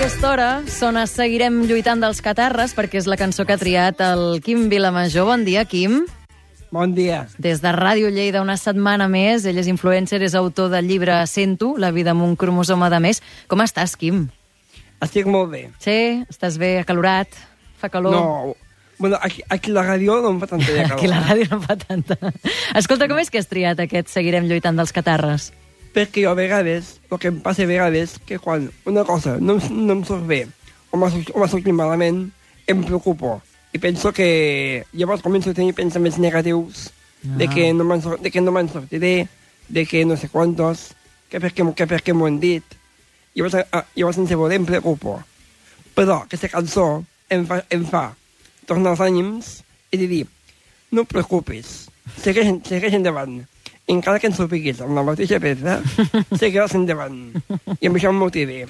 aquesta hora sona Seguirem lluitant dels catarres, perquè és la cançó que ha triat el Quim Vilamajor. Bon dia, Quim. Bon dia. Des de Ràdio Lleida, una setmana més. Ell és influencer, és autor del llibre Sento, la vida amb un cromosoma de més. Com estàs, Quim? Estic molt bé. Sí? Estàs bé, acalorat? Fa calor? No, bueno, aquí la ràdio no em fa tanta de calor. Aquí la ràdio no fa tanta. Escolta, com és que has triat aquest Seguirem lluitant dels catarres? Perquè jo a vegades, el que em passa a vegades, que quan una cosa no em surt bé o m'ha sortit malament, em preocupo. I penso que llavors començo a tenir pensaments negatius de que no me'n sortiré, de que no sé quantos, que per què m'ho han dit. Llavors sense voler em preocupo. Però aquesta cançó em fa tornar els ànims i dir, no et preocupis, segueix endavant. Encara que ens ho piquis amb la mateixa pedra, seguiràs endavant. I amb això em motivi.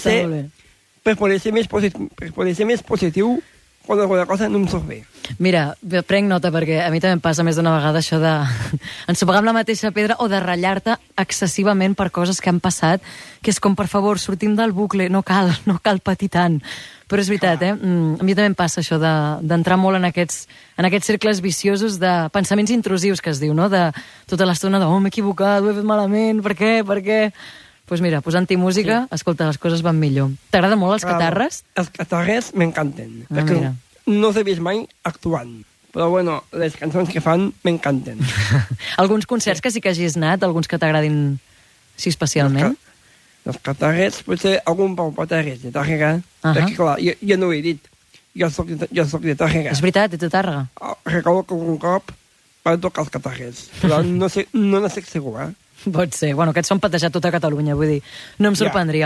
Per poder ser més positiu quan alguna cosa no em surt bé. Mira, prenc nota, perquè a mi també em passa més d'una vegada això de ensopegar amb la mateixa pedra o de ratllar-te excessivament per coses que han passat, que és com, per favor, sortim del bucle, no cal patir tant. Però és veritat, a mi també em passa això d'entrar molt en aquests cercles viciosos de pensaments intrusius, que es diu, no? De tota l'estona de, m'he equivocat, ho he fet malament, per què? Doncs mira, posant-hi música, escolta, les coses van millor. T'agraden molt els catarres? Els catarres m'encanten, perquè no s'he vist mai actuant. Però, bueno, les cançons que fan m'encanten. Alguns concerts que sí que hagis anat, alguns que t'agradin així especialment? Els catarres, potser algun Pau Patarres de Tàrrega, perquè, clar, jo no ho he dit. Jo soc de Tàrrega. És veritat, ets de Tàrrega. Recordo que algun cop va tocar els catarres, però no n'estic segur, Pot ser. Bueno, aquests són patejat tota Catalunya, vull dir, no em sorprendria.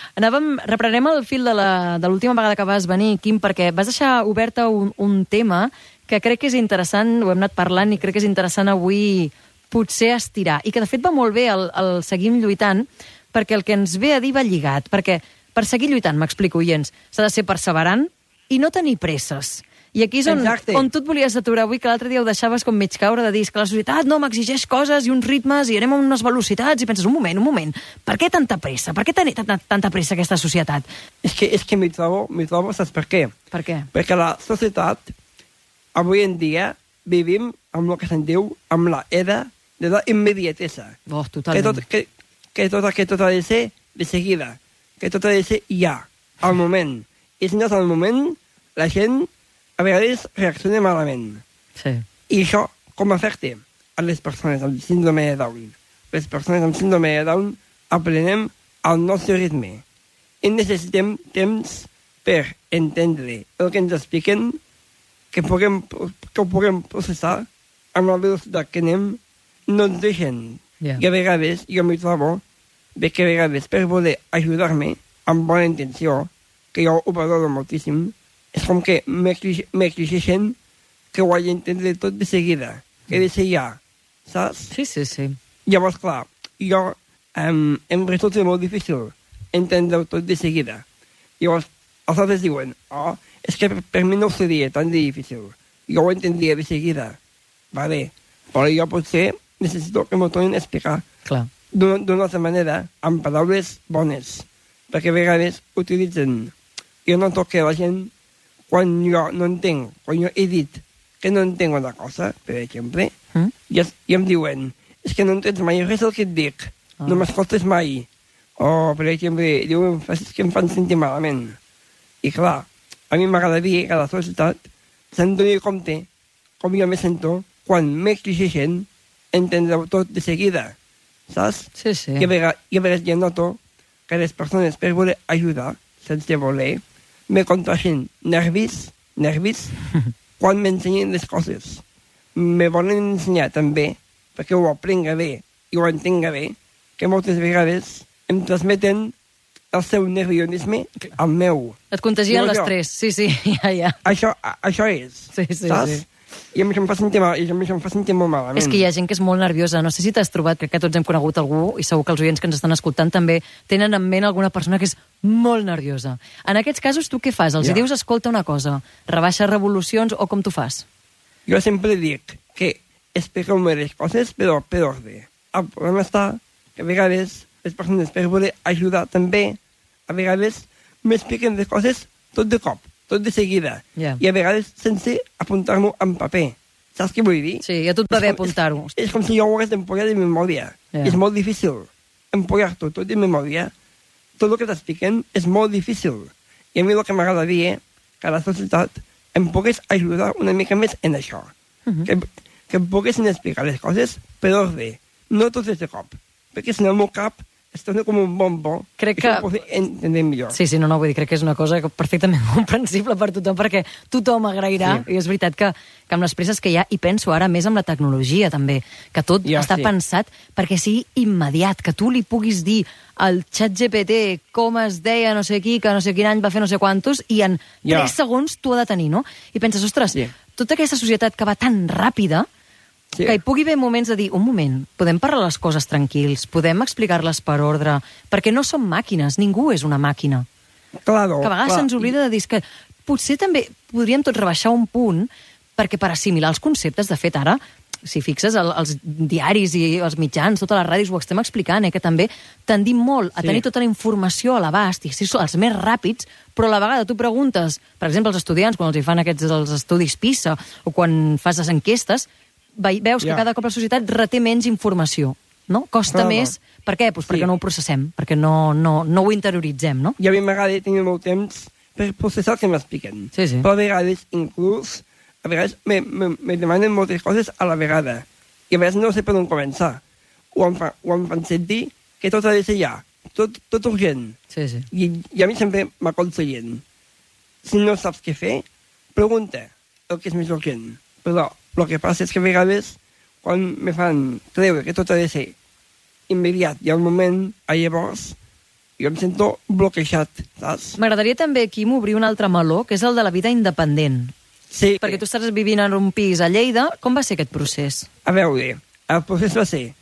Reprenem el fil de l'última vegada que vas venir, Quim, perquè vas deixar oberta un tema que crec que és interessant, ho hem anat parlant, i crec que és interessant avui potser estirar, i que de fet va molt bé el Seguim lluitant, perquè el que ens ve a dir va lligat, perquè per seguir lluitant, m'explico, oients, s'ha de ser perseverant i no tenir presses. I aquí és on tu et volies aturar avui, que l'altre dia ho deixaves com mig caure, de dir que la societat no m'exigeix coses i uns ritmes i anem a unes velocitats, i penses, un moment, per què tanta pressa? Per què tanta pressa aquesta societat? És que m'hi trobo, saps per què? Per què? Perquè la societat, avui en dia, vivim amb el que se'n diu, amb l'era de la immediatesa. Oh, totalment. Que tot ha de ser de seguida, que tot ha de ser ja, al moment. I si no és al moment, la gent a vegades reacciona malament. Sí. I això com afecta a les persones amb síndrome de Down? Les persones amb síndrome de Down aprenem al nostre ritme i necessitem temps per entendre el que ens expliquen, que ho puguem processar amb la velocitat que anem, no ens deixen. I a vegades jo m'hi trobo que a vegades per voler ajudar-me amb bona intenció, que jo ho valoro moltíssim, és com que m'exigeixen que ho hagi d'entendre tot de seguida, que ha de ser ja, saps? Sí. Llavors, clar, jo em resulta molt difícil entendre-ho tot de seguida. Llavors, els altres diuen, és que per mi no ho seria tan difícil, jo ho entendria de seguida. Vale, però jo potser necessito que m'ho tornin a explicar d'una altra manera, amb paraules bones, perquè a vegades utilitzen. Jo noto que la gent, quan jo no entenc, quan jo he dit que no entenc una cosa, per exemple, i em diuen, és que no entens mai res el que et dic, no m'escoltes mai. O, per exemple, diuen, és que em fan sentir malament. I clar, a mi m'agradaria que la societat se'n doni compte com jo me sento quan m'exigeixen entendre-ho tot de seguida, saps? Sí. I a vegades jo noto que les persones, per voler ajudar, sense voler, me contagen nervis, quan m'ensenyen les coses. Me volen ensenyar també, perquè ho aprenga bé i ho entenga bé, que moltes vegades em transmeten el seu nervionisme al meu. Et contagien l'estrès, sí, ja. Això és, saps? I a mi això em fa sentir molt malament. És que hi ha gent que és molt nerviosa. No sé si t'has trobat, crec que tots hem conegut algú, i segur que els oients que ens estan escoltant també tenen en ment alguna persona que és molt nerviosa. En aquests casos, tu què fas? Els dius, escolta una cosa, rebaixa revolucions, o com tu fas? Jo sempre dic que expliqueu-me les coses, però per ordre. El problema està que a vegades les persones, per voler ajudar també, a vegades m'expliquen les coses tot de cop, tot de seguida. Yeah. I a vegades sense apuntar-m'ho en paper. Saps què vull dir? Sí, a tu et va bé apuntar-ho. És com si jo ho hagués d'empollar de memòria. Yeah. És molt difícil empollar-t'ho tot de memòria. Tot el que t'expliquen és molt difícil. I a mi el que m'agradaria que a la societat em pogués ajudar una mica més en això. Que em poguessin explicar les coses per ordre, no tot de cop. Perquè si no el meu cap es torna com un bombo. Crec i ho que... puc entendre millor. Sí, no, vull dir, crec que és una cosa perfectament comprensible per tothom, perquè tothom agrairà, i és veritat que amb les presses que hi ha, i penso ara més amb la tecnologia, també, que tot està pensat perquè sigui immediat, que tu li puguis dir al ChatGPT com es deia no sé qui, que no sé quin any va fer no sé quantos, i en 3 segons tu ha de tenir, no? I penses, ostres, tota aquesta societat que va tan ràpida, que hi pugui haver moments de dir, un moment, podem parlar les coses tranquils, podem explicar-les per ordre, perquè no som màquines, ningú és una màquina. Claro, que a vegades se'ns oblida de dir que potser també podríem tots rebaixar un punt, perquè per assimilar els conceptes, de fet, ara, si fixes, els diaris i els mitjans, totes les ràdios ho estem explicant, que també tendim molt a tenir tota la informació a l'abast, i ser els més ràpids, però a la vegada tu preguntes, per exemple, als estudiants, quan els hi fan aquests els estudis PISA, o quan fas les enquestes, veus que cada cop la societat reté menys informació, no? Costa més. Per què? Pues perquè no ho processem, perquè no ho interioritzem, no? I a mi m'agrada tenir molt temps per processar el que m'expliquen. Sí. Però a vegades, inclús, me demanen moltes coses a la vegada. I a vegades no sé per on començar. O em fan sentir que tot ha de ser ja, tot urgent. Sí. I a mi sempre m'aconsellen. Si no saps què fer, pregunta el que és més urgent. Però el que passa és que a vegades, quan me fan creure que tot ha de ser immediat i al moment, llavors, jo em sento bloquejat, saps? M'agradaria també, Quim, obrir un altre meló, que és el de la vida independent. Sí. Perquè tu estàs vivint en un pis a Lleida. Com va ser aquest procés? A veure, el procés va ser...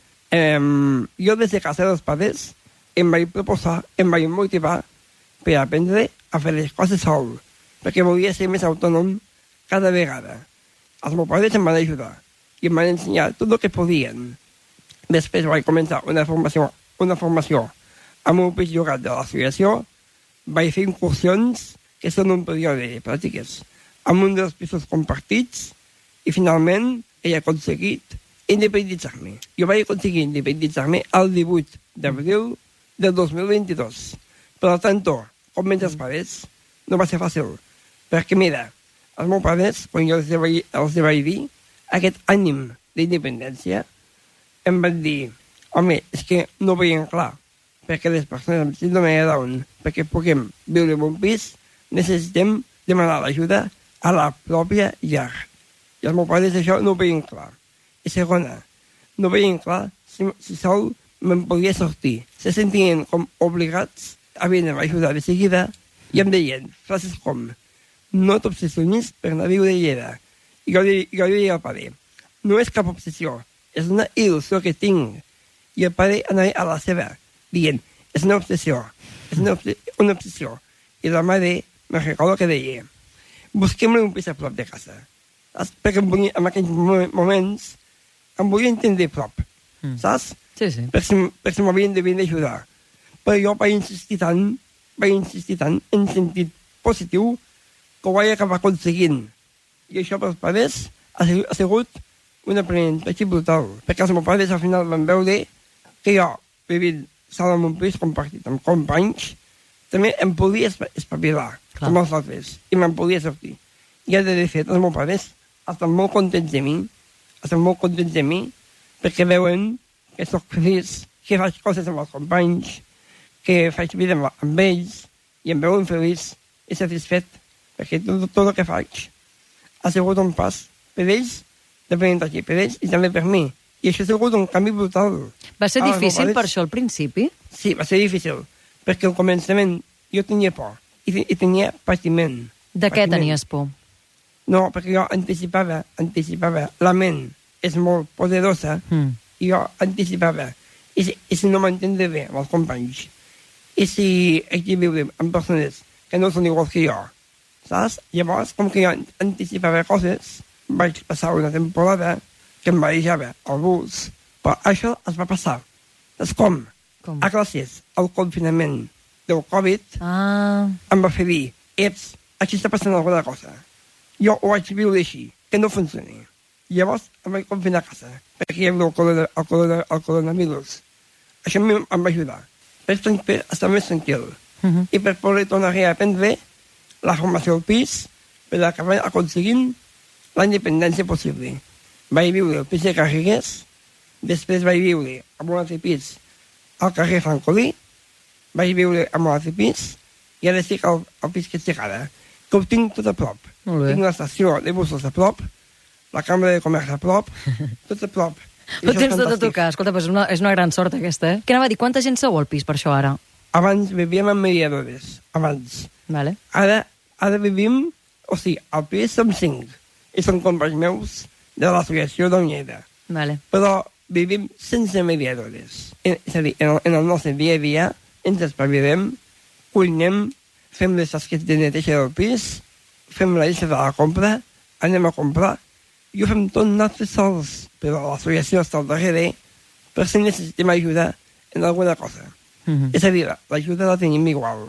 jo des de casa dels pares em vaig proposar, em vaig motivar per aprendre a fer les coses sol, perquè volia ser més autònom cada vegada. Els meus pares em van ajudar i em van ensenyar tot el que podien. Després vaig començar una formació amb un pis llogat de l'associació, vaig fer incursions, que són un període de pràctiques, amb un dels pisos compartits, i finalment he aconseguit independitzar-me. Jo vaig aconseguir independitzar-me el 18 d'abril del 2022. Per tant, convèncer els pares no va ser fàcil, perquè mira, els meus pares, quan jo els vaig dir aquest ànim d'independència, em van dir, home, és que no veiem clar, perquè les persones amb síndrome de Down, perquè puguem viure en un pis, necessitem demanar l'ajuda a la pròpia llar. I els meus pares això no ho veien clar. I segona, no veien clar si sol me'n podia sortir. Se sentien com obligats a venir a ajudar de seguida i em deien frases com no t'obsessionis per anar a viure a Lleida. I jo diria al pare, no és cap obsessió, és una il·lusió que tinc. I el pare anava a la seva, dient, és una obsessió, una obsessió. I la mare me recordo que deia, busquem-li un pis a prop de casa. Perquè en aquells moments em volia entendre prop, saps? Sí. Per si m'havien de venir a ajudar. Però jo vaig insistir tant en sentit positiu que ho vaig acabar aconseguint. I això pels pares ha sigut un aprenentatge brutal, perquè els meus pares al final van veure que jo, vivint sol en un pis compartit amb companys, també em podia espavilar, com els altres, i me'n podia sortir. I de fet, els meus pares estan molt contents de mi, perquè veuen que soc feliç, que faig coses amb els companys, que faig vida amb ells, i em veuen feliç i satisfet, perquè tot el que faig ha sigut un pas per ells, d'aprenentatge per ells i també per mi. I això ha sigut un canvi brutal. Va ser difícil per això al principi? Sí, va ser difícil, perquè al començament jo tenia por i tenia patiment. De què tenies por? No, perquè jo anticipava, la ment és molt poderosa, i jo anticipava, i si no m'entendré bé amb els companys, i si haig de viure amb persones que no són iguals que jo, saps? Llavors, com que jo anticipava coses, vaig passar una temporada que em barejava al bus, però això es va passar. Saps com? A classes, al confinament del Covid em va fer dir, aquí està passant alguna cosa. Jo ho vaig viure així, que no funcioni. Llavors em vaig confinar a casa, perquè hi havia el coronavirus. Això em va ajudar, per estar més tranquil. I per poder tornar a aprendre la formació al pis, per acabar aconseguint la independència possible. Vaig viure al pis de Carregues, després vaig viure en un altre pis al carrer Francolí, vaig viure en un altre pis, i ara estic al pis que estic ara, que ho tinc tot a prop. Tinc l'estació de busos a prop, la cambra de comerç a prop, tot a prop. Ho tens tot a tocar. Escolta, és una gran sort aquesta, Què anava a dir? Quanta gent sou al pis per això ara? Abans vivíem en mediadores, abans. Vale. Ara vivim, al pis som 5, i són companys meus de l'associació d'Onyeda. Vale. Però vivim sense mediadores. És a dir, en el nostre dia a dia ens espavilem, cuinem, fem les tasques de neteja del pis, fem la llista de la compra, anem a comprar, i ho fem tot nosaltres sols, però l'associació està al darrere per si necessitem ajuda en alguna cosa. És a dir, l'ajuda la tenim igual.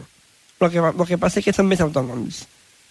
El que passa és que som més autònoms.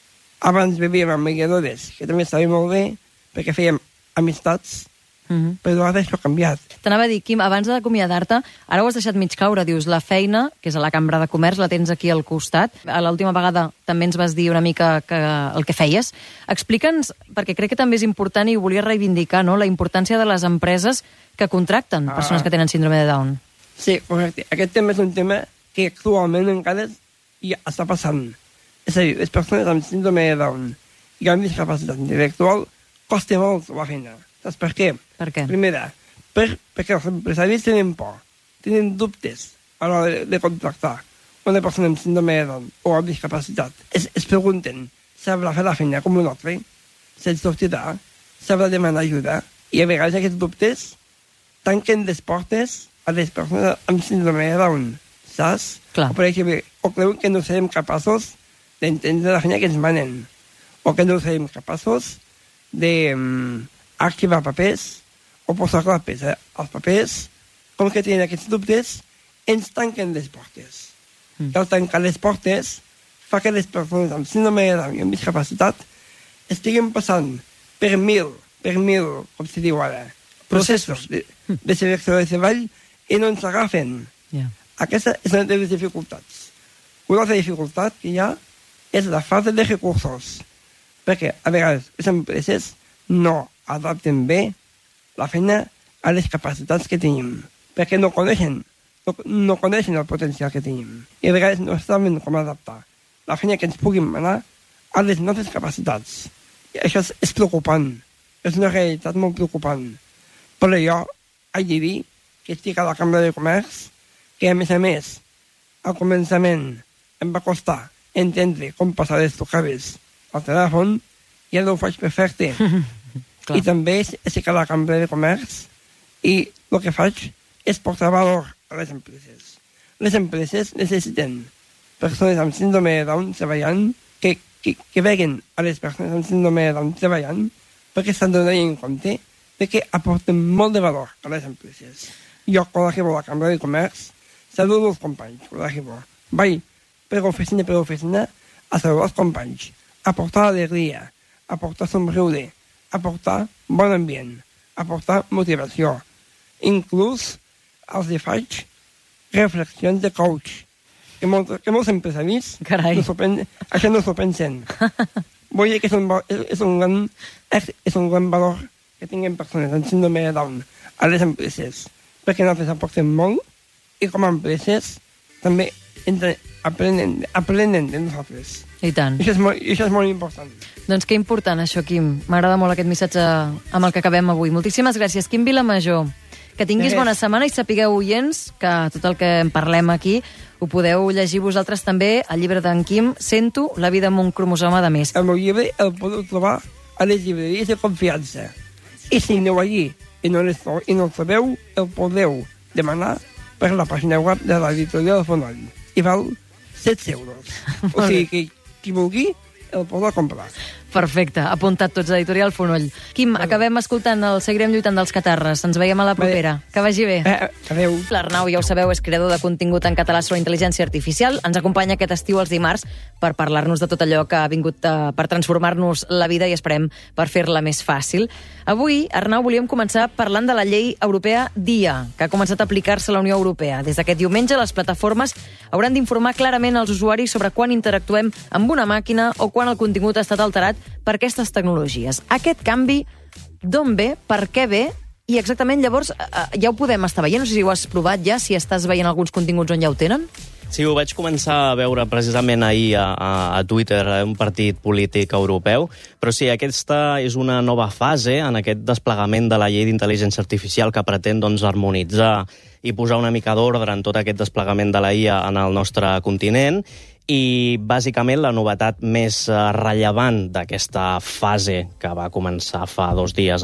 Abans vivíem amb mediadores, que també estava molt bé, perquè fèiem amistats, però ara això ha canviat. T'anava a dir, Quim, abans d'acomiadar-te, ara ho has deixat mig caure, dius, la feina, que és a la Cambra de Comerç, la tens aquí al costat. A l'última vegada també ens vas dir una mica el que feies. Explica'ns, perquè crec que també és important i ho volia reivindicar, no?, la importància de les empreses que contracten persones que tenen síndrome de Down. Sí, correcte. Aquest tema és un tema que actualment encara ja està passant. És a dir, les persones amb síndrome de Down i amb discapacitat intel·lectual costa molt la feina. Saps per què? Per què? Primera, perquè els empresaris tenen por, tenen dubtes a l'hora de contractar una persona amb síndrome de Down o amb discapacitat. Es pregunten, sabrà fer la feina com un altre? Se'ls sortirà? Sabrà demanar ajuda? I a vegades aquests dubtes tanquen les portes a les persones amb síndrome de Down, saps? Clar. O, per exemple, o creuen que no serem capaços d'entendre la feina que ens manen, o que no serem capaços d'activar papers o posar clapes als papers. Com que tenen aquests dubtes, ens tanquen les portes. I al tancar les portes fa que les persones amb síndrome de Down i amb discapacitat estiguin passant per mil, com se diu ara, processos de selecció de treball i no ens agafen. Aquesta és una de les dificultats. Una altra dificultat que hi ha és la falta de recursos, perquè a vegades les empreses no adapten bé la feina a les capacitats que tenim, perquè no coneixen el potencial que tenim. I a vegades no saben com adaptar la feina que ens puguin manar a les nostres capacitats. I això és preocupant, és una realitat molt preocupant. Però jo haig de dir que estic a la Cambra de Comerç, que a més, al començament em va costar entendre com passar les trucades al telèfon, i ara ho faig perfecte. I també estic a la Cambra de Comerç i el que faig és portar valor a les empreses. Les empreses necessiten persones amb síndrome de Down treballant, que veguen a les persones amb síndrome de Down treballant, perquè s'han de donar en compte que aporten molt de valor a les empreses. Jo, quan arribo a la Cambra de Comerç, saludo els companys, quan arribo. Vaig per oficina a saludar els companys, a portar alegria, a portar somriure, a portar bon ambient, a portar motivació. Inclús els faig reflexions de coach, que molts empresaris això no s'ho pensen. Vull dir que és un gran valor que tinguem persones amb síndrome de Down a les empreses, perquè nosaltres aportem molt i com a empreses també aprenen de nosaltres. I tant. I això és molt important. Doncs que important això, Quim. M'agrada molt aquest missatge amb el que acabem avui. Moltíssimes gràcies, Quim Vilamajor. Que tinguis bona setmana i sapigueu, oients, que tot el que en parlem aquí ho podeu llegir vosaltres també al llibre d'en Quim, Sento la vida amb un cromosoma de més. El meu llibre el podeu trobar a les llibreries de confiança. I si aneu allí i no el sabeu, el podeu demanar per la pàgina web de l'editorial Fonoll. I val 7 euros. O sigui que qui vulgui el podrà comprar. Perfecte, apuntat tots a Editorial Fonoll. Quim, acabem escoltant el Seguirem lluitant dels Catarres. Ens veiem a la propera. Que vagi bé. Adéu. L'Arnau, ja ho sabeu, és creador de contingut en català sobre intel·ligència artificial. Ens acompanya aquest estiu els dimarts per parlar-nos de tot allò que ha vingut per transformar-nos la vida i esperem per fer-la més fàcil. Avui, Arnau, volíem començar parlant de la llei europea DIA, que ha començat a aplicar-se a la Unió Europea. Des d'aquest diumenge, les plataformes hauran d'informar clarament als usuaris sobre quan interactuem amb una màquina o quan el contingut ha estat alterat per aquestes tecnologies. Aquest canvi, d'on ve, per què ve, i exactament llavors ja ho podem estar veient? No sé si ho has provat ja, si estàs veient alguns continguts on ja ho tenen. Sí, ho vaig començar a veure precisament ahir a Twitter, un partit polític europeu, però sí, aquesta és una nova fase en aquest desplegament de la llei d'intel·ligència artificial que pretén doncs, harmonitzar i posar una mica d'ordre en tot aquest desplegament de la IA en el nostre continent. I, bàsicament, la novetat més rellevant d'aquesta fase que va començar fa 2 dies,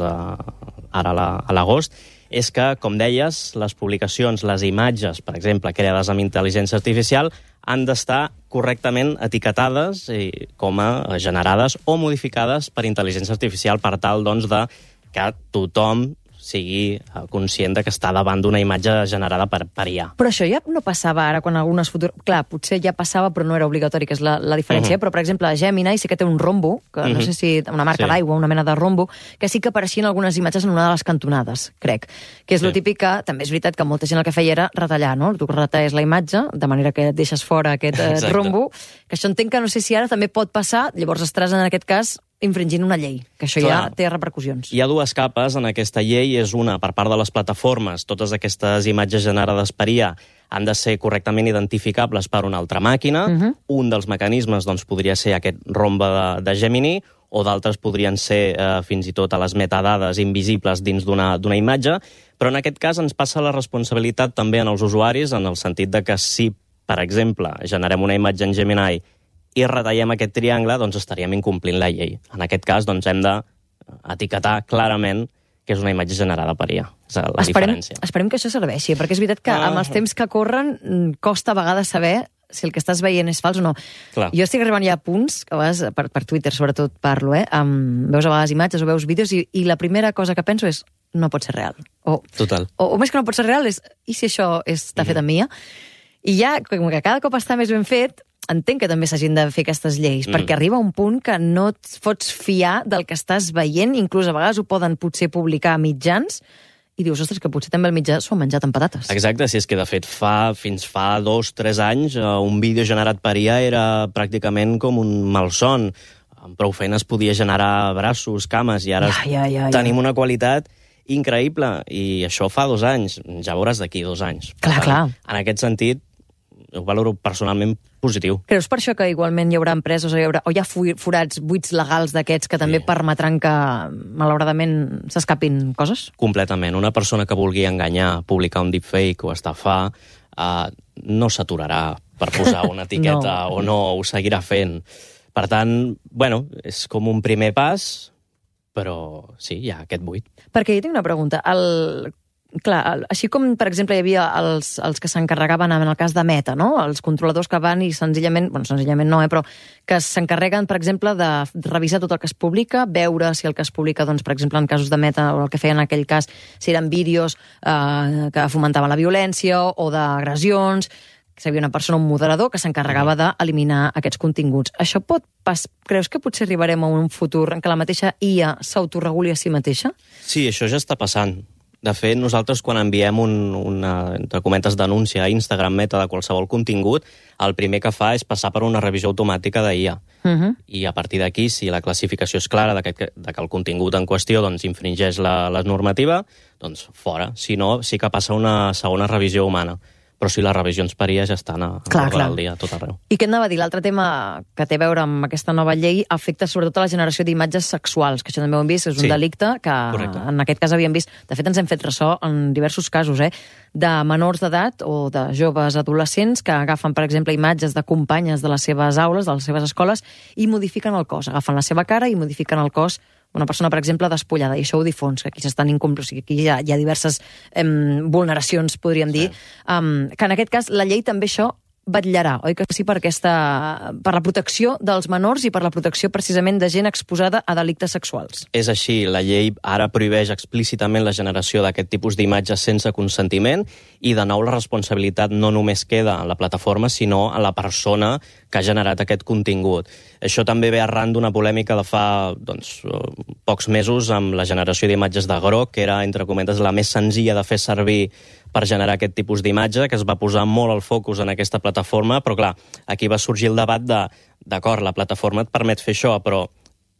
ara a l'agost, és que, com deies, les publicacions, les imatges, per exemple, creades amb intel·ligència artificial, han d'estar correctament etiquetades com a generades o modificades per intel·ligència artificial per tal doncs, de que tothom sigui conscient de que està davant d'una imatge generada per IA. Però això ja no passava ara quan algunes fotografies... Clar, potser ja passava, però no era obligatori, que és la diferència. Però, per exemple, Gemini sí que té un rombo, que no sé si una marca d'aigua, una mena de rombo, que sí que apareixien algunes imatges en una de les cantonades, crec. Que és lo típic que, també és veritat que molta gent el que feia era retallar, no? Tu retalles la imatge, de manera que et deixes fora aquest rombo, que això entenc que no sé si ara també pot passar, llavors estaràs en aquest cas infringint una llei, que això ja té repercussions. Hi ha 2 capes en aquesta llei, és una per part de les plataformes. Totes aquestes imatges generades per IA han de ser correctament identificables per una altra màquina. Un dels mecanismes doncs, podria ser aquest rombe de Gemini, o d'altres podrien ser fins i tot a les metadades invisibles dins d'una imatge, però en aquest cas ens passa la responsabilitat també en els usuaris, en el sentit de que si, per exemple, generem una imatge en Gemini i retallem aquest triangle, doncs estaríem incomplint la llei. En aquest cas, doncs, hem d'etiquetar clarament que és una imatge generada per IA. És la diferència. Esperem que això serveixi, perquè és veritat que amb els temps que corren costa a vegades saber si el que estàs veient és fals o no. Clar. Jo estic arribant ja a punts, que a vegades, per Twitter sobretot parlo, veus a vegades imatges o veus vídeos i la primera cosa que penso és no pot ser real. Total. O més que no pot ser real és i si això està fet amb IA? I ja, com que cada cop està més ben fet, entenc que també s'hagin de fer aquestes lleis, perquè arriba un punt que no et pots fiar del que estàs veient, inclús a vegades ho poden potser publicar a mitjans, i dius, ostres, que potser també el mitjà s'ho ha menjat amb patates. Exacte, si és que de fet fins fa 2-3 anys un vídeo generat per IA era pràcticament com un malson. Amb prou feines podia generar braços, cames, i ara tenim una qualitat increïble, i això fa 2 anys, ja veuràs d'aquí 2 anys. Clar. En aquest sentit, ho valoro personalment positiu. Creus per això que igualment hi haurà empreses o hi ha forats buits legals d'aquests que també permetran que, malauradament, s'escapin coses? Completament. Una persona que vulgui enganyar, publicar un deepfake o estafar, no s'aturarà per posar una etiqueta o no, ho seguirà fent. Per tant, bueno, és com un primer pas, però sí, hi ha aquest buit. Perquè jo tinc una pregunta. Clar, així com, per exemple, hi havia els que s'encarregaven en el cas de Meta, no? Els controladors que van i senzillament no, però que s'encarreguen, per exemple, de revisar tot el que es publica, veure si el que es publica, doncs, per exemple, en casos de Meta, o el que feien en aquell cas, si eren vídeos que fomentaven la violència o d'agressions, que hi havia una persona, un moderador, que s'encarregava d'eliminar aquests continguts. Això creus que potser arribarem a un futur en què la mateixa IA s'autoreguli a si mateixa? Sí, això ja està passant. De fet, nosaltres quan enviem una, entre comentes, denúncia a Instagram, Meta, de qualsevol contingut, el primer que fa és passar per una revisió automàtica d'IA. I a partir d'aquí, si la classificació és clara de que el contingut en qüestió doncs, infringeix la normativa, doncs fora. Si no, sí que passa una segona revisió humana. Però si les revisions per IA ja estan a l'ordre del dia, a tot arreu. I què anava a dir? L'altre tema que té a veure amb aquesta nova llei afecta sobretot a la generació d'imatges sexuals, que això també ho hem vist, és un delicte que en aquest cas havíem vist. De fet, ens hem fet ressò en diversos casos, de menors d'edat o de joves adolescents que agafen, per exemple, imatges de companyes de les seves aules, de les seves escoles, i modifiquen el cos. Agafen la seva cara i modifiquen el cos una persona, per exemple, despullada, i això ho difons, que aquí s'estan incomplint, o sigui, aquí hi ha diverses vulneracions, podríem dir, que en aquest cas la llei també això vetllarà, oi que sí, per la protecció dels menors i per la protecció precisament de gent exposada a delictes sexuals. És així, la llei ara prohibeix explícitament la generació d'aquest tipus d'imatges sense consentiment i, de nou, la responsabilitat no només queda en la plataforma, sinó en la persona que ha generat aquest contingut. Això també ve arran d'una polèmica de fa pocs mesos amb la generació d'imatges de Grok, que era, entre cometes, la més senzilla de fer servir per generar aquest tipus d'imatge, que es va posar molt el focus en aquesta plataforma, però clar, aquí va sorgir el debat d'acord, la plataforma et permet fer això, però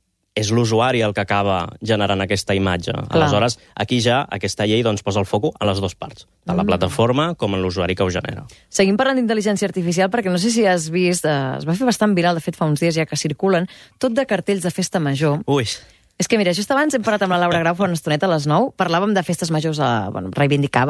és l'usuari el que acaba generant aquesta imatge. Clar. Aleshores, aquí ja aquesta llei posa el focus a les dues parts, tant la plataforma com en l'usuari que ho genera. Seguim parlant d'intel·ligència artificial, perquè no sé si has vist, es va fer bastant viral, de fet fa uns dies ja que circulen, tot de cartells de festa major. Ui. És que, mira, just abans hem parlat amb la Laura Grau fa una estoneta a les 9, parlàvem de festes majors, reivindicava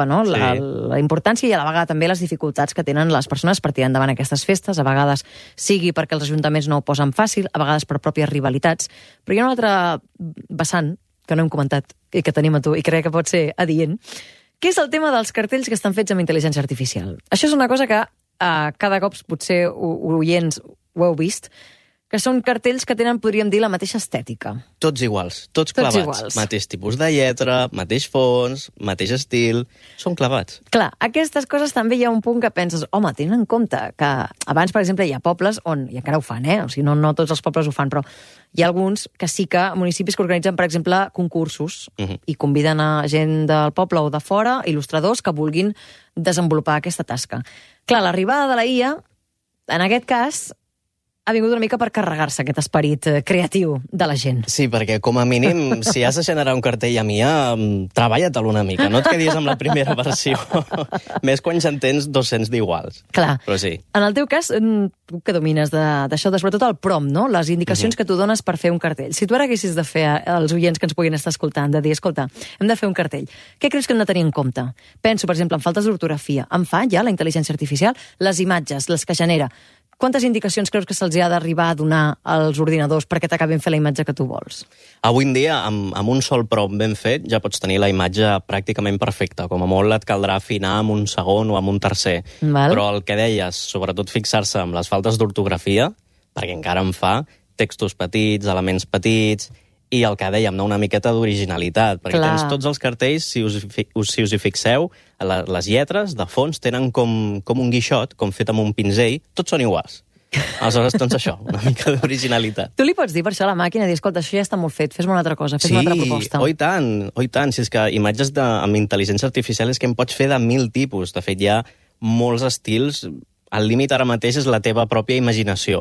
la importància i a la vegada també les dificultats que tenen les persones per tirar endavant aquestes festes, a vegades sigui perquè els ajuntaments no ho posen fàcil, a vegades per pròpies rivalitats, però hi ha un altre vessant que no hem comentat i que tenim a tu i crec que pot ser adient, que és el tema dels cartells que estan fets amb intel·ligència artificial. Això és una cosa que cada cop potser oients ho heu vist, que són cartells que tenen, podríem dir, la mateixa estètica. Tots iguals, tots clavats. Iguals. Mateix tipus de lletra, mateix fons, mateix estil, són clavats. Clar, aquestes coses també hi ha un punt que penses, home, tenint en compte que abans, per exemple, hi ha pobles on, i encara ho fan, o sigui, no tots els pobles ho fan, però hi ha alguns que sí que municipis que organitzen, per exemple, concursos i conviden a gent del poble o de fora, il·lustradors que vulguin desenvolupar aquesta tasca. Clar, l'arribada de la IA, en aquest cas, ha vingut una mica per carregar-se aquest esperit creatiu de la gent. Sí, perquè com a mínim, si has de generar un cartell amb IA, treballa-te'l una mica, no et quedis amb la primera versió. Més quan ja en tens 200 d'iguals. Clar. Però sí. En el teu cas, tu que domines d'això, sobretot el prompt, no? Les indicacions que tu dones per fer un cartell. Si tu ara haguessis de fer als oients que ens puguin estar escoltant, de dir, escolta, hem de fer un cartell, què creus que hem de tenir en compte? Penso, per exemple, en faltes d'ortografia. En fa ja la intel·ligència artificial? Les imatges, les que genera. Quantes indicacions creus que se'ls ha d'arribar a donar als ordinadors perquè t'acabin fer la imatge que tu vols? Avui en dia, amb un sol prompt ben fet, ja pots tenir la imatge pràcticament perfecta. Com a molt et caldrà afinar amb un segon o amb un tercer. Val. Però el que deies, sobretot fixar-se amb les faltes d'ortografia, perquè encara en fa, textos petits, elements petits, i el que dèiem, una miqueta d'originalitat, perquè tens tots els cartells, si us hi fixeu, les lletres de fons tenen com un guixot, com fet amb un pinzell, tots són iguals. Aleshores, doncs això, una mica d'originalitat. Tu li pots dir per això a la màquina, dir, escolta, això ja està molt fet, fes-me una altra cosa, fes-me una altra proposta. Sí, oi tant, si és que imatges amb intel·ligència artificial és que en pots fer de 1000 tipus, de fet hi ha molts estils, el límit ara mateix és la teva pròpia imaginació.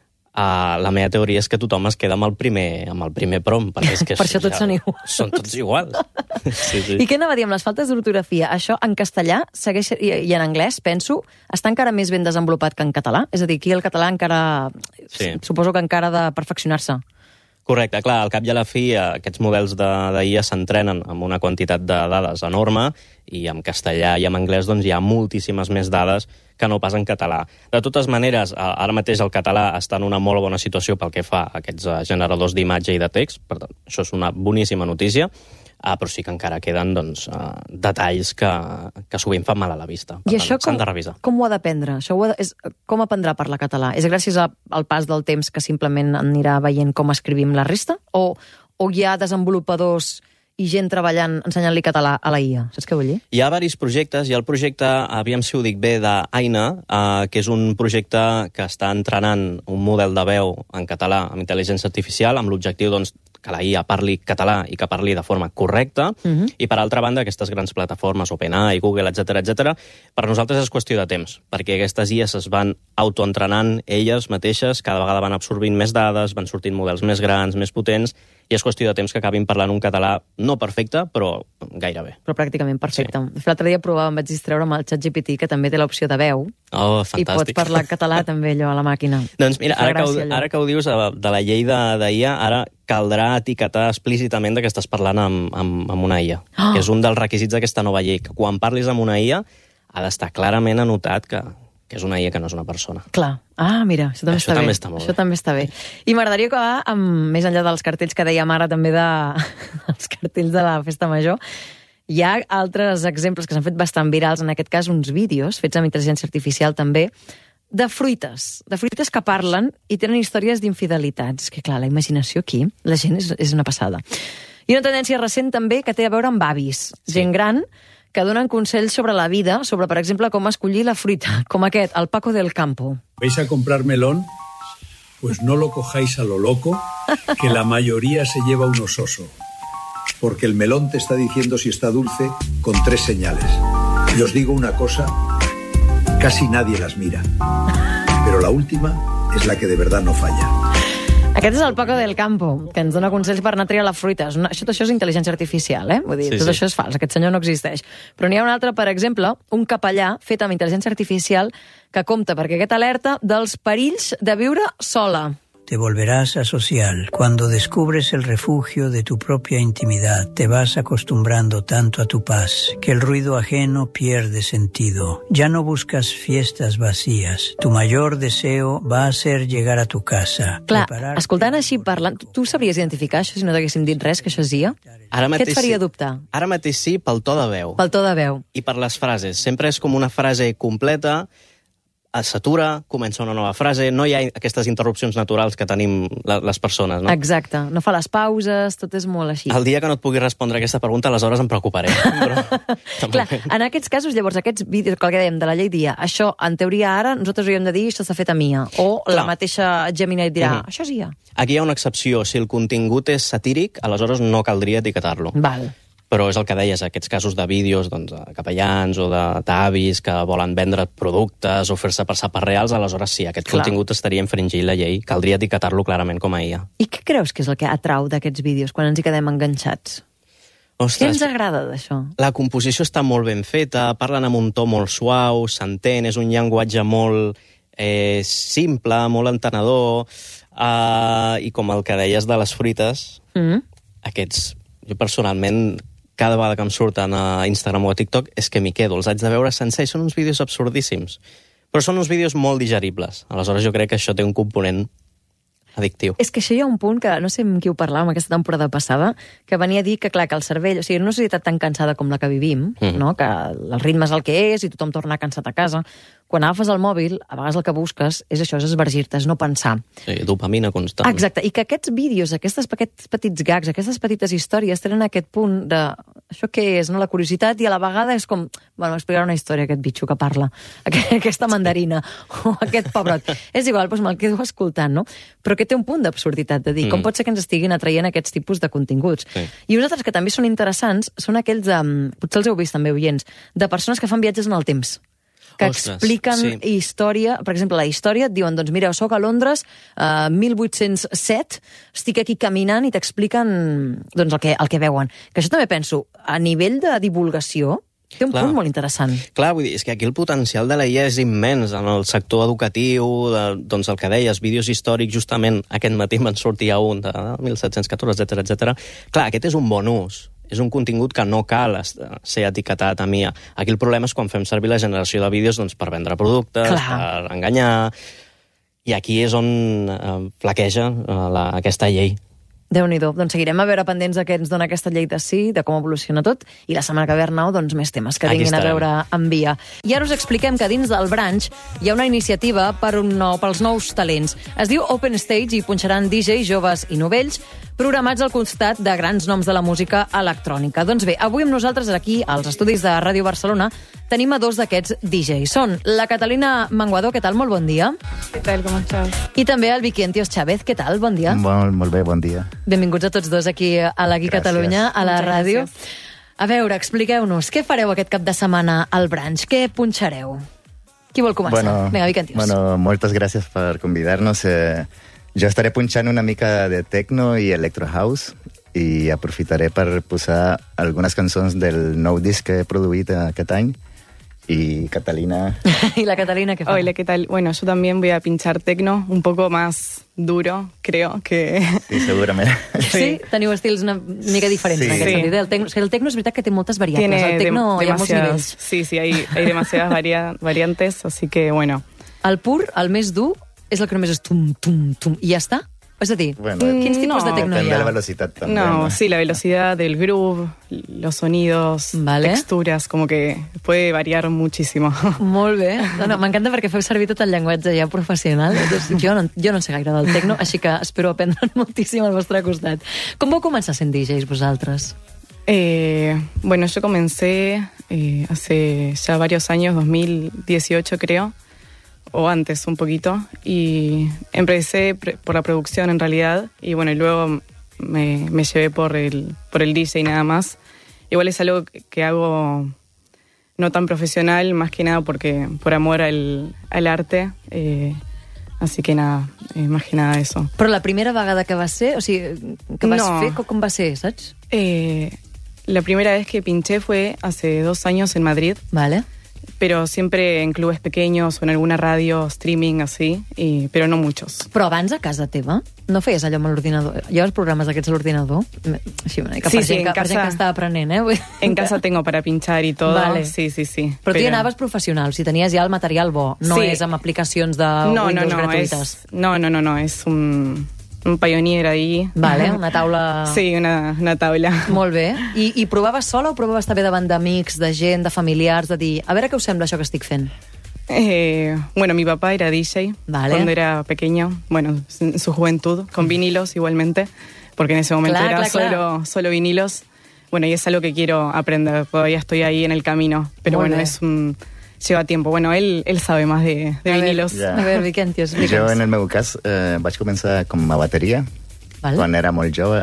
La meva teoria és que tothom es queda amb el primer prompt, perquè és que per això tots són iguals. Són tots iguals. Sí. I què anava a dir amb les faltes d'ortografia? Això en castellà segueix, i en anglès, penso, està encara més ben desenvolupat que en català? És a dir, aquí el català encara... Sí. Suposo que encara ha de perfeccionar-se. Correcte, clar, al cap i a la fi aquests models d'IA s'entrenen amb una quantitat de dades enorme i en castellà i en anglès doncs, hi ha moltíssimes més dades que no pas en català. De totes maneres, ara mateix el català està en una molt bona situació pel que fa a aquests generadors d'imatge i de text, per tant, això és una boníssima notícia, però sí que encara queden detalls que sovint fan mal a la vista. Per tant, s'han de revisar. Com ho ha d'aprendre? Com aprendrà a parlar català? És gràcies al pas del temps que simplement anirà veient com escrivim la resta? O hi ha desenvolupadors i gent treballant, ensenyant-li català a la IA? Saps què vull dir? Hi ha diversos projectes. Hi ha el projecte, aviam si ho dic bé, d'Aina, que és un projecte que està entrenant un model de veu en català amb intel·ligència artificial, amb l'objectiu doncs, que la IA parli català i que parli de forma correcta, i per altra banda aquestes grans plataformes, OpenAI, Google, etc., per nosaltres és qüestió de temps, perquè aquestes IAs es van autoentrenant elles mateixes, cada vegada van absorbint més dades, van sortint models més grans, més potents, i és qüestió de temps que acabin parlant un català no perfecte, però gairebé. Però pràcticament perfecte. Sí. L'altre dia provàvem, vaig distreure amb el ChatGPT, que també té l'opció de veu. Oh, fantàstic. I pots parlar català també allò a la màquina. Doncs mira, ara que ho dius de la llei d'IA, ara caldrà etiquetar explícitament que estàs parlant amb una IA. Que és un dels requisits d'aquesta nova llei, que quan parlis amb una IA ha d'estar clarament anotat que és una IA que no és una persona. Clar. Mira, això també està bé. Això també està bé. I m'agradaria acabar amb, més enllà dels cartells que dèiem ara, també dels cartells de la festa major. Hi ha altres exemples que s'han fet bastant virals, en aquest cas uns vídeos fets amb intel·ligència artificial també, de fruites que parlen i tenen històries d'infidelitats. És que, clar, la imaginació aquí, la gent és una passada. I una tendència recent també que té a veure amb avis, gent gran, que donen consells sobre la vida, sobre, per exemple, com escollir la fruita, com aquest, el Paco del Campo. ¿Vais a comprar melón? Pues no lo cojáis a lo loco, que la mayoría se lleva un ososo. Porque el melón te está diciendo si está dulce con 3 señales. Y os digo una cosa, casi nadie las mira. Pero la última es la que de verdad no falla. Aquest és el Paco del Campo, que ens dona consells per anar a triar la fruita. Tot això és intel·ligència artificial, eh? Vull dir, tot això és fals, aquest senyor no existeix. Però n'hi ha un altre, per exemple, un capellà fet amb intel·ligència artificial que compta, perquè aquest alerta, dels perills de viure sola. Te volverás asocial. Cuando descubres el refugio de tu propia intimidad, te vas acostumbrando tanto a tu paz que el ruido ajeno pierde sentido. Ya no buscas fiestas vacías. Tu mayor deseo va a ser llegar a tu casa. Clar, escoltant així parlant, tu sabries identificar això si no t'haguéssim dit res, que això és IA? Què et faria dubtar? Ara mateix sí, pel to de veu. Pel to de veu. I per les frases. Sempre és com una frase completa, s'atura, comença una nova frase, no hi ha aquestes interrupcions naturals que tenim les persones, no? Exacte, no fa les pauses, tot és molt així. El dia que no et pugui respondre aquesta pregunta, aleshores em preocuparé. Però... Clar, en aquests casos, llavors, aquests vídeos, que dèiem de la llei dia, això, en teoria, ara, nosaltres hauríem de dir això s'ha fet a MIA, o la mateixa Gemini dirà, això és IA. Aquí hi ha una excepció, si el contingut és satíric, aleshores no caldria etiquetar-lo. Val. Però és el que deies, aquests casos de vídeos de capellans o d'avis que volen vendre productes o fer-se passar per reals, aleshores sí, aquest contingut estaria infringint la llei. Caldria etiquetar-lo clarament com a IA. I què creus que és el que atrau d'aquests vídeos quan ens hi quedem enganxats? Ostres, què ens agrada d'això? La composició està molt ben feta, parlen amb un to molt suau, s'entén, és un llenguatge molt simple, molt entenedor, i com el que deies de les fruites, aquests, jo personalment... cada vegada que em surten a Instagram o a TikTok és que m'hi quedo, els haig de veure sencer, són uns vídeos absurdíssims. Però són uns vídeos molt digeribles. Aleshores jo crec que això té un component addictiu. És que això hi ha un punt que, no sé amb qui ho parlàvem aquesta temporada passada, que venia a dir que, clar, que el cervell, o sigui, en una societat tan cansada com la que vivim, no? Que el ritme és el que és i tothom torna cansat a casa, quan agafes el mòbil, a vegades el que busques és això, és esvergir-te, és no pensar. Sí, dopamina constant. Exacte, i que aquests vídeos, aquests petits gags, aquestes petites històries tenen aquest punt de això què és, no? La curiositat, i a la vegada és com, bueno, m'explicarà una història aquest bitxo que parla, aquesta mandarina, o aquest pebrot. És igual, doncs me'l quedo escoltant, no? Però que té un punt d'absurditat, de dir, com pot ser que ens estiguin atraient aquests tipus de continguts. Sí. I uns altres que també són interessants són aquells, potser els heu vist també, oients, de persones que fan viatges en el temps, que expliquen història, per exemple, la història, et diuen, doncs mira, soc a Londres, 1807, estic aquí caminant i t'expliquen doncs, el que veuen. Que això també penso, a nivell de divulgació, té un punt molt interessant. Clar, vull dir, és que aquí el potencial de la IA és immens en el sector educatiu, doncs el que deies, vídeos històrics, justament aquest matí me'n sortia un de 1714, etc. Clar, aquest és un bon ús. És un contingut que no cal ser etiquetat a MIA. Aquí el problema és quan fem servir la generació de vídeos doncs, per vendre productes, per enganyar... I aquí és on flaqueja aquesta llei. Déu-n'hi-do. Doncs seguirem a veure pendents de què ens dona aquesta llei de sí, de com evoluciona tot, i la setmana que ve, Arnau, doncs més temes que vinguin a veure en via. I ara us expliquem que dins del branch hi ha una iniciativa pels nous talents. Es diu Open Stage i punxaran DJs joves i novells programats al costat de grans noms de la música electrònica. Doncs bé, avui amb nosaltres aquí, als estudis de Ràdio Barcelona, tenim a dos d'aquests DJs. Són la Catalina Menguador, què tal? Molt bon dia. Què tal, com estàs? I també el Viquentios Chávez, què tal? Bon dia. Molt bé, bon dia. Benvinguts a tots dos aquí a l'Aqui Catalunya, a la ràdio. A veure, expliqueu-nos, què fareu aquest cap de setmana al branch? Què punxareu? Qui vol començar? Vinga, Viquentios. Bueno, moltes gràcies per convidar-nos. Jo estaré punxant una mica de techno i electro house i aprofitaré per posar algunes cançons del nou disc que he produït aquest any. Y Catalina... ¿Y la Catalina qué fue? Hola, ¿qué tal? Bueno, yo también voy a pinchar techno, un poco más duro, creo que... Sí, segurament. Sí? Teniu estils una mica diferents en aquest sentit. El techno és veritat que té moltes variables. El techno hi ha molts nivells. Sí, hay demasiadas variantes, así que bueno. El pur, el més dur, és el que només és tum, tum, tum, i ja està? És a dir, Bueno, quins tipus de tecno hi depende de la ha? velocidad también. No, sí, la velocidad del groove, los sonidos, Vale. texturas, como que puede variar muchísimo. Molt bé. No, m'encanta perquè feu servir tot el llenguatge ja professional. Jo no en sé gaire del tecno, així que espero aprendre'n moltíssim al vostre costat. Com vau començar sent DJs vosaltres? Bueno, yo comencé hace ya varios años, 2018 creo, o antes un poquito, y empecé por la producción en realidad, y bueno, y luego me llevé por el DJ nada más. Igual es algo que hago no tan profesional, más que nada porque por amor al arte, así que nada, más que nada eso. Però la primera vegada que va ser, o sigui, que vas No. fer, com va ser, saps? La primera vez que pinché fue hace 2 años en Madrid, Vale. pero siempre en clubes pequeños o en alguna radio, streaming, así, pero no muchos. Però abans a casa teva no feies allò amb l'ordinador? Lleves programes d'aquests a l'ordinador? Així una mica Sí, per, sí, gent, en per gent casa- que està aprenent, eh? En casa tengo para pinchar y todo. Vale. Sí, sí, sí. Però tu hi anaves professional, si tenies ja el material bo, no Sí. és amb aplicacions de No, Windows no, gratuïtes. no, es un pioneer ahí. Vale, una taula... Sí, una tabla. Molt bé. I provaves sola o provaves també davant d'amics, de gent, de familiars, de dir, a veure què us sembla això que estic fent? Bueno, mi papá era DJ Vale. cuando era pequeño, bueno, en su juventud, con vinilos igualmente, porque en ese momento Claro, era claro. solo vinilos. Bueno, y es algo que quiero aprender, todavía estoy ahí en el camino, pero Molt bueno, bé. lleva tiempo. Bueno, él sabe más de A ver, vinilos. Ja. A veure, Viquentius, explica'ns. Jo, en el meu cas, vaig començar com a bateria, Val. quan era molt jove,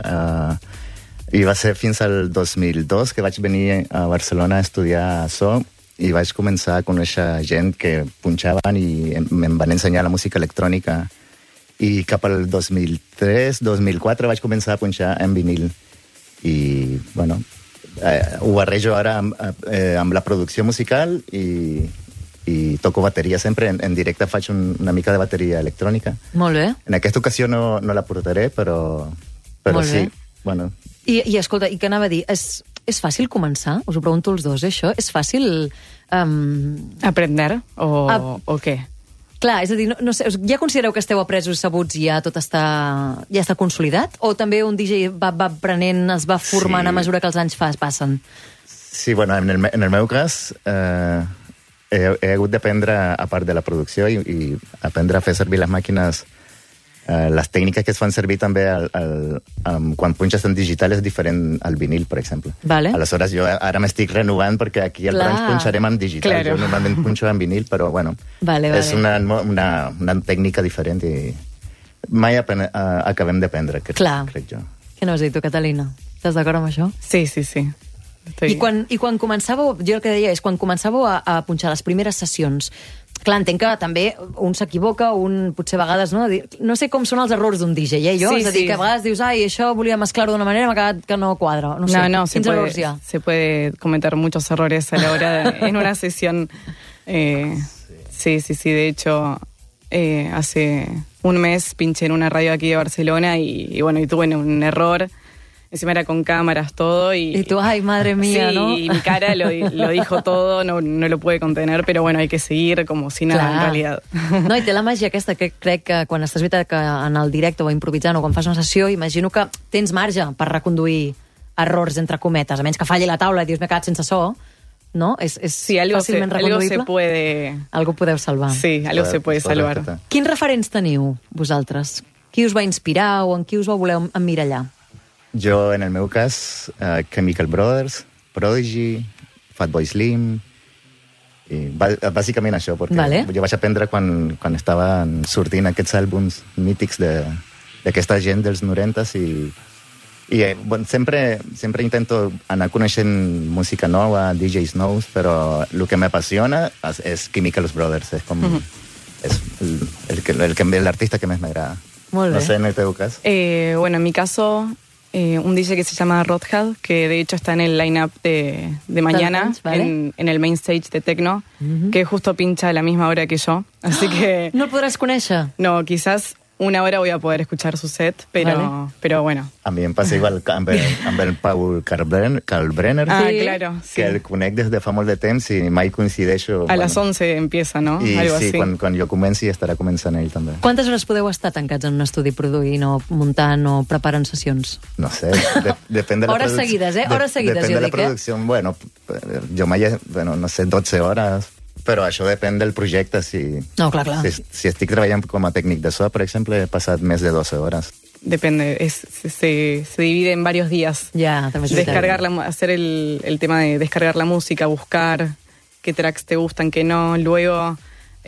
i va ser fins al 2002 que vaig venir a Barcelona a estudiar so, i vaig començar a conèixer gent que punxaven i em van ensenyar la música electrònica. I cap al 2003-2004 vaig començar a punxar en vinil. I, bueno, ho barrejo ara amb la producció musical i toco bateria sempre. En directe faig una mica de bateria electrònica. Molt bé. En aquesta ocasió no la portaré, però Molt sí. bé. Bueno, I escolta, i què anava a dir? És fàcil començar? Us ho pregunto els dos, això? És fàcil... ¿Aprender o qué? Clar, és a dir, no sé, ja considereu que esteu apresos, sabuts i ja tot ja està consolidat? O també un DJ va aprenent, es va formant Sí. a mesura que els anys passen? sí, bueno, en el meu cas he hagut d'aprendre, a part de la producció, i aprendre a fer servir les màquines. Les tècniques que es fan servir també quan punxes en digital és diferent al vinil, per exemple. Vale. Aleshores, jo ara m'estic renovant perquè aquí al Clar. Branch punxarem en digital. Claro. Jo normalment punxo en vinil, però bueno, Vale, és una tècnica diferent i mai acabem d'aprendre, Clar. crec jo. Què n'has dit tu, Catalina? Estàs d'acord amb això? Sí, sí, sí. Estoy... I quan començàveu, jo el que deia és, quan començàveu a punxar les primeres sessions, clar, entenc que també un s'equivoca, un potser a vegades, no sé com són els errors d'un DJ, jo? Sí, és a dir, sí. que a vegades dius, ai, això volia mesclar-ho d'una manera, m'ha quedat que no quadra. No sé, se quins errors hi ha? puede cometer muchos errores a la hora en una sesión. Sí. De hecho, hace un mes pinché en una radio aquí de Barcelona y bueno, y tuve un error. Encima era con cámaras, todo. Y tú, ay, madre mía, sí, ¿no? y mi cara lo dijo todo, no lo pude contener, pero bueno, hay que seguir como si nada, en realidad. No, i té la màgia aquesta, que crec que quan estàs veritat que en el directe o improvisant o quan fas una sessió, imagino que tens marge per reconduir errors, entre cometes, a menys que falli la taula i dius, m'he quedat sense so, no? És Sí, algo fàcilment se reconduïble? puede... Algo podeu salvar. Sí, algo se puede salvar. rescatar. Quins referents teniu, vosaltres? Qui us va inspirar o en qui us va voler emmirallar? Jo, en el meu cas, Chemical Brothers, Prodigy, Fatboy Slim, i bàsicament això, perquè Vale. jo vaig aprendre quan estaven sortint aquests àlbums mítics d'aquesta gent dels 90s i bueno, sempre intento anar coneixent música nova, DJs nous, però el que m'apassiona és Chemical Brothers, és com l'artista que més m'agrada. Molt bé. No sé, en el teu cas. Bueno, en mi caso, un DJ que se llama Rodhead, que de hecho está en el line-up de mañana, Branch, ¿vale? en el main stage de Tecno, que justo pincha a la misma hora que yo. Así que, No el podràs conèixer? no, quizás una hora voy a poder escuchar su set, pero bueno. A mi em passa igual amb el Paul Kalkbrenner, Claro, sí. que el conec des de fa molt de temps i mai coincideixo. A las 11 empieza, ¿no? I Algo sí, así. quan jo comenci estarà començant ell també. Quantes hores podeu estar tancats en un estudi produint o muntant o preparant sessions? No sé, depèn de la Hores seguides, Hores seguides, depèn jo de la dic, producció. Bueno, jo mai, no sé, 12 hores, però això depèn del projecte. No, clar. Si estic treballant com a tècnic de so, per exemple, he passat més de 12 hores. Depende, se divide en varios días. Ya, también es hacer el tema de descargar la música, buscar qué tracks te gustan, qué no, luego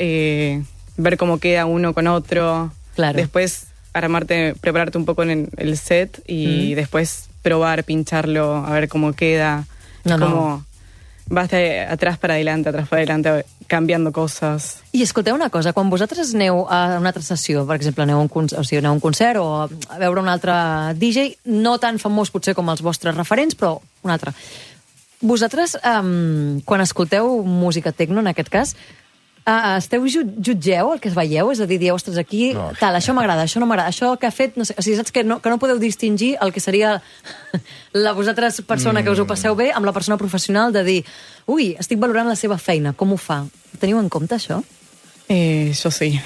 ver cómo queda uno con otro. Claro. Después prepararte un poco en el set y después probar, pincharlo, a ver cómo queda. Como vas de atrás para adelante, canviando coses. I escolteu una cosa, quan vosaltres aneu a una altra sessió, per exemple, aneu a un concert o a veure un altre DJ, no tan famós potser com els vostres referents, però un altre. Vosaltres, quan escolteu música techno, en aquest cas, jutgeu el que es veieu? És a dir, dieu, ostres, aquí, tal, això m'agrada, això no m'agrada, això que ha fet, no sé, o sigui, saps que no podeu distingir el que seria la vosaltres persona que us ho passeu bé amb la persona professional de dir, ui, estic valorant la seva feina, com ho fa? Teniu en compte això? Yo sí.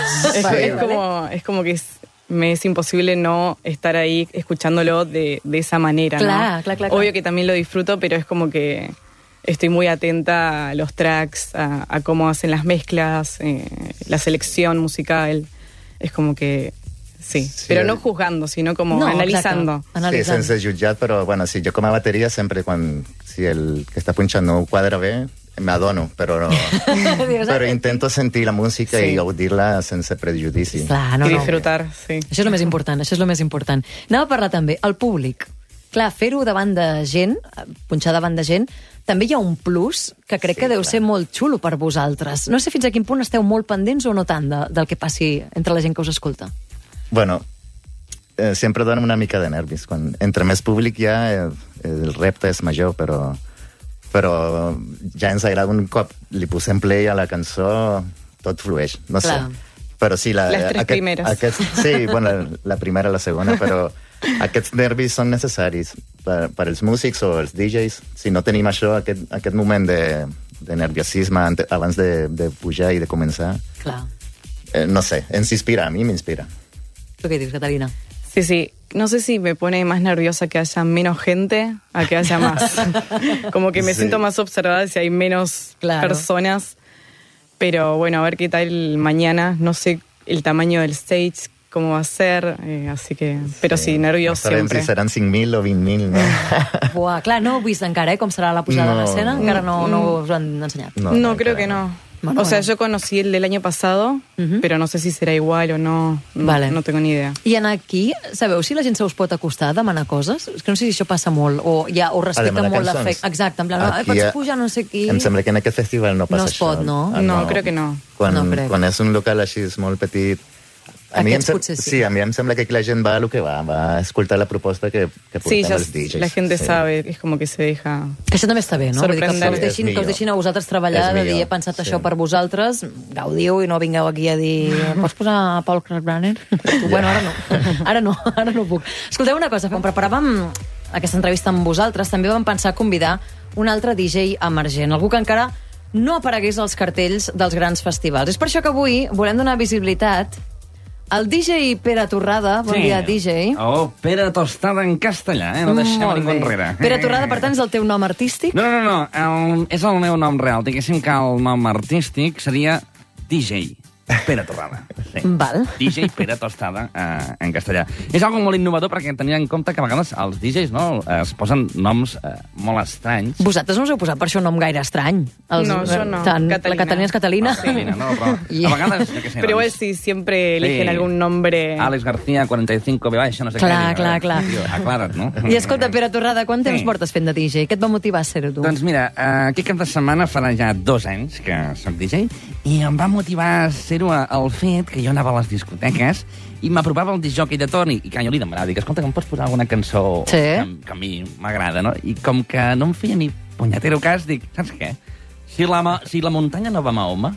Es como que me es imposible no estar ahí escuchándolo de esa manera, claro, ¿no? Claro. Obvio que también lo disfruto, pero es como que estoy muy atenta a los tracks, a cómo hacen las mezclas, la selección musical. Es como que sí, pero no juzgando, sino como analizando. Sí, sense jutjat, però bueno, si jo com a bateria sempre si el que està punxant no ho quadra bé, m'adono, però intento sentir la música i gaudir-la sense prejudici. Clar, I disfrutar, sí. Això és el més important, Anava a parlar també, el públic. Clar, fer-ho davant de gent, punxar davant de gent, també hi ha un plus que crec que deu ser molt xulo per vosaltres. No sé fins a quin punt esteu molt pendents o no tant del que passi entre la gent que us escolta. Bueno, sempre dona una mica de nervis. Entre més públic ja el repte és major, però ja ens agrada un cop li posem play a la cançó, tot flueix, no sé. Però sí, les tres primeres. Sí, bueno, la primera i la segona, però aquests nervis són necessaris per als músics o els DJs. Si no tenim això, aquest moment de nerviosisme abans de pujar i de començar, no sé, ens inspira, a mi m'inspira. ¿Tú qué dices, Catalina? Sí. No sé si me pone más nerviosa que haya menos gente a que haya más. Como que me siento más observada si hay menos personas. Pero bueno, a ver qué tal mañana. No sé el tamaño del stage, cómo va a ser, así que... Però sí, nerviós no sempre. Si seran 5.000 o 20.000, no? Buah, clar, no ho heu vist encara, com serà la pujada a l'escena? Encara no us ho han ensenyat. No, creo que no. Bueno, o sea, yo conocí el del año pasado, pero no sé si será igual o no. No tengo ni idea. I en aquí, sabeu si la gent se us pot acostar a demanar coses? És que no sé si això passa molt, o ja ho respecta molt l'efecte. Exacte, en plan, pots pujar no sé qui... Em sembla que en aquest festival no passa això. No es pot, no? No, crec que no. Quan és un local així molt petit... A mi em sembla que aquí la gent va a lo que va a escoltar la proposta que portem els DJs. Sí, la gente sabe, és com que se deja... Que això també està bé, no? Sorprendre. Que us deixin a vosaltres treballar, de dir, he pensat això per vosaltres, gaudiu i no vingueu aquí a dir, pots posar Paul Kalkbrenner? Bueno, ara no puc. Escolteu una cosa, quan preparàvem aquesta entrevista amb vosaltres, també vam pensar convidar un altre DJ emergent, algú que encara no aparegués als cartells dels grans festivals. És per això que avui volem donar visibilitat el DJ Pere Torrada. Bon dia, DJ. Oh, Pere Tostada en castellà, no deixem ningú enrere. Pere Torrada, per tant, és el teu nom artístic? No, és el meu nom real. Diguéssim que el nom artístic seria DJ Pere Torrada. Sí. Val. DJ Pere Tostada en castellà. És algo molt innovador perquè tenia en compte que a vegades els DJs es posen noms molt estranys. Vosaltres no us heu posat per això un nom gaire estrany. No, yo no. La Catalina és Catalina. Catalina, no, però a vegades... Pero igual sí, siempre eligen algún nombre... Àlex García, 45, això no sé què. Clar. Aclara't, no? I escolta, Pere Torrada, quant temps portes fent de DJ? Què et va motivar a ser-ho, tu? Doncs mira, aquest cap de setmana farà ja 2 anys que soc DJ i em va motivar a ser-ho el fet que jo anava a les discoteques i m'apropava el discjockey de torn i que jo li demanava, dic, escolta, que em pots posar alguna cançó que a mi m'agrada, no? I com que no em feia ni punyetero cas, dic, saps què? Si la muntanya no va a Mahoma,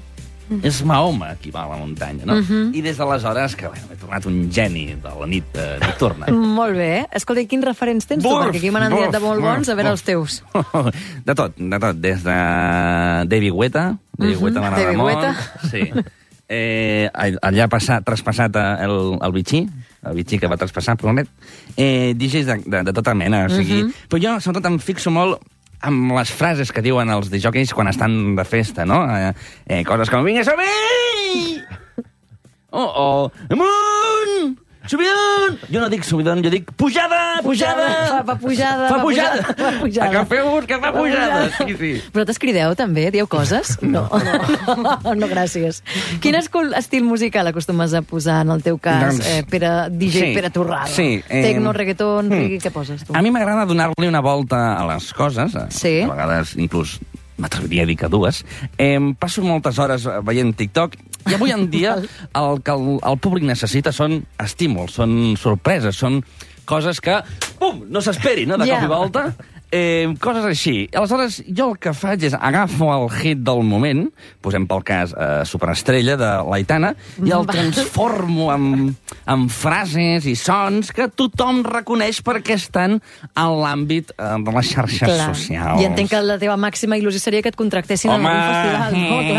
És Mahoma qui va a la muntanya, no? I des d'aleshores, que m'he tornat un geni de la nit nocturna. Molt bé. Escolta, i quins referents tens tu? Perquè aquí me n'han dit de molt bons, a veure els teus. De tot. Des de David Guetta. David Guetta m'agrada molt. Sí. Allà traspassat el Vichy, que va traspassar, promet. DJs de tota mena, o sigui... Però jo, sobretot, em fixo molt amb les frases que diuen els disjòqueis quan estan de festa, no? Coses com, vinga, som-hi! O amunt! Subidon! Jo no dic subidon, jo dic pujada! Pujada! Fa pujada! Que fa pujada! Sí. Vosaltres crideu també? Dieu coses? No, gràcies. Quin estil musical acostumes a posar en el teu cas, Pere Torrada? Sí. Tecno, reggaeton, què poses tu? A mi m'agrada donar-li una volta a les coses. Sí. A vegades, inclús, m'atreviria a dir que dues. Passo moltes hores veient TikTok i avui en dia el que el públic necessita són estímuls, són sorpreses, són coses que, pum, no s'esperi, no?, de cop i volta. Coses així. Aleshores, jo el que faig és agafo el hit del moment, posem pel cas Superestrella, de l'Aitana, i el transformo en frases i sons que tothom reconeix perquè estan en l'àmbit de les xarxes socials. I entenc que la teva màxima il·lusió seria que et contractessin en algun festival.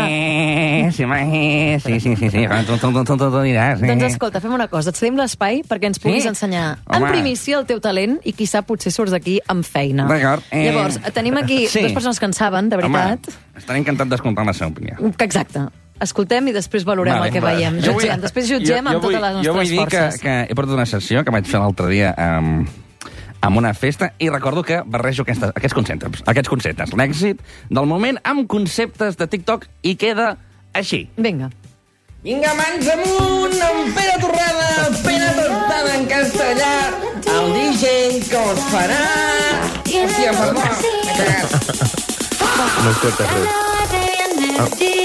Tu diràs. Doncs escolta, fem una cosa, et cedim l'espai perquè ens puguis ensenyar en primícia el teu talent i qui sap potser surts d'aquí amb feina. Llavors, tenim aquí dues persones que en saben, de veritat. Estaré encantat d'escoltar la seva opinió. Exacte. Escoltem i després valorem el que veiem. Després jutgem amb totes les nostres forces. Jo vull dir que he portat una sessió que vaig fer l'altre dia amb una festa i recordo que barrejo aquests conceptes. L'èxit del moment amb conceptes de TikTok i queda així. Vinga. Vinga, mans amunt, amb Pere Torrada, pena tostada en castellà, el DJ que us farà... Hòstia, perdó, m'he cagat. No escoltes res.